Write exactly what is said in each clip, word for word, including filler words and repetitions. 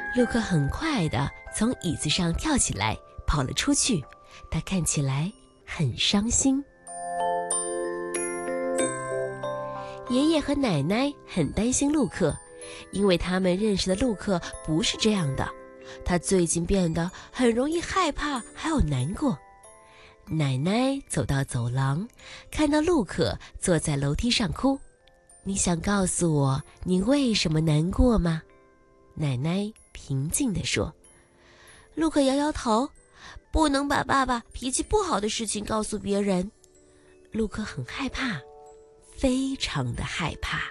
陆克很快地从椅子上跳起来，跑了出去。他看起来很伤心。爷爷和奶奶很担心陆克，因为他们认识的陆克不是这样的。他最近变得很容易害怕，还有难过。奶奶走到走廊，看到陆克坐在楼梯上哭。你想告诉我你为什么难过吗？奶奶平静地说。陆克摇摇头，不能把爸爸脾气不好的事情告诉别人。陆克很害怕，非常的害怕。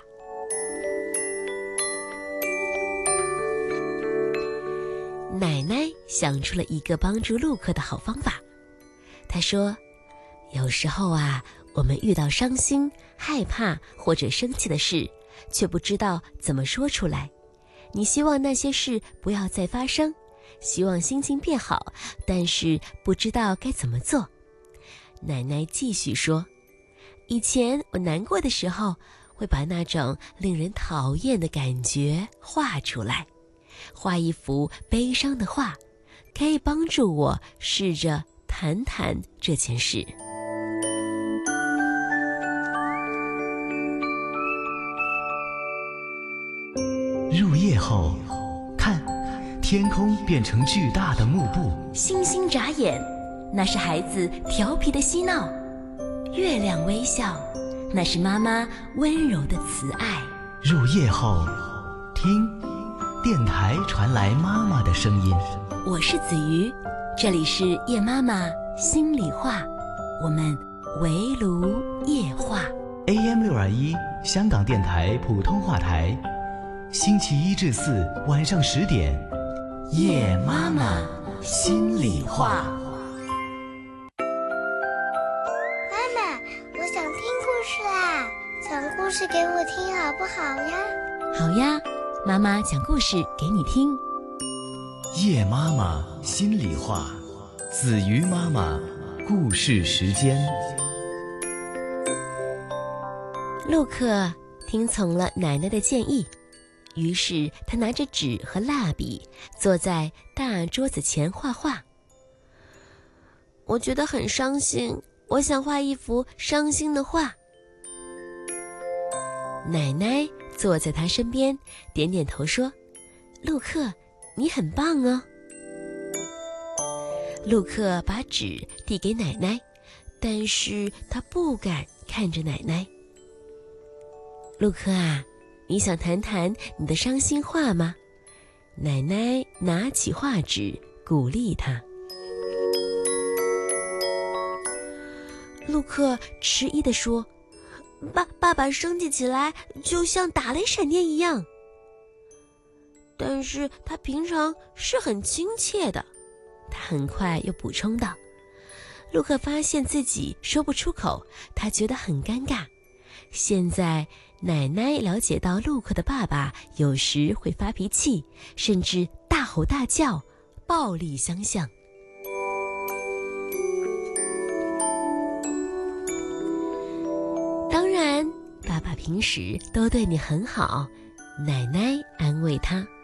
奶奶想出了一个帮助陆克的好方法。她说，有时候啊，我们遇到伤心、害怕或者生气的事，却不知道怎么说出来。你希望那些事不要再发生，希望心情变好，但是不知道该怎么做。奶奶继续说，以前我难过的时候，会把那种令人讨厌的感觉画出来，画一幅悲伤的画，可以帮助我试着谈谈这件事。 入夜后，看，天空变成巨大的幕布。 星星眨眼，那是孩子调皮的嬉闹；月亮微笑，那是妈妈温柔的慈爱。 入夜后，听，电台传来妈妈的声音。 我是子瑜，这里是夜妈妈心里话，我们围炉夜话。 A M 六二一，香港电台普通话台，星期一至四晚上十点，夜妈妈心里话。 妈妈，我想听故事啦，讲故事给我听好不好呀？ 好呀，妈妈讲故事给你听。 夜妈妈心里话，子瑜妈妈故事时间。 陆克听从了奶奶的建议，于是他拿着纸和蜡笔，坐在大桌子前画画。我觉得很伤心，我想画一幅伤心的画。奶奶坐在他身边，点点头说，陆克，你很棒哦。陆克把纸递给奶奶，但是他不敢看着奶奶。陆克啊，你想谈谈你的伤心话吗？奶奶拿起画纸鼓励他。陆克迟疑地说，爸爸爸生气起来就像打雷闪电一样。但是他平常是很亲切的。他很快又补充道。陆克发现自己说不出口，他觉得很尴尬。现在奶奶了解到陆克的爸爸有时会发脾气，甚至大吼大叫，暴力相向。当然，爸爸平时都对你很好，奶奶安慰他。